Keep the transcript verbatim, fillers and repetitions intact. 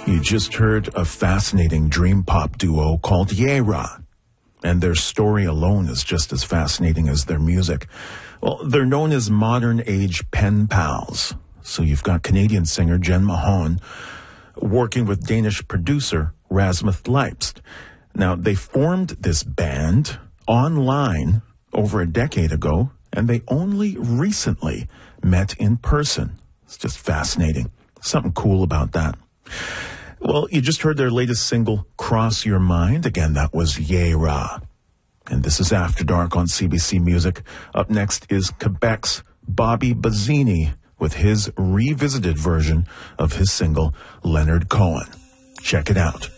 You just heard a fascinating dream pop duo called Ye-Ra, and their story alone is just as fascinating as their music. Well, they're known as modern age pen pals. So you've got Canadian singer Jen Mahon working with Danish producer Rasmus Leipst. Now, they formed this band online over a decade ago, and they only recently met in person. It's just fascinating. Something cool about that. Well, you just heard their latest single, Cross Your Mind. Again, that was Ye-Ra. And this is After Dark on C B C Music. Up next is Quebec's Bobby Bazzini with his revisited version of his single, Leonard Cohen. Check it out.